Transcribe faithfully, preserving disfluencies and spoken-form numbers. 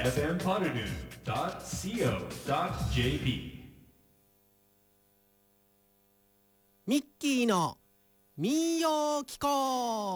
エフエム ポッドドゥ ドット コー ジェーピーミッキーの民謡機構。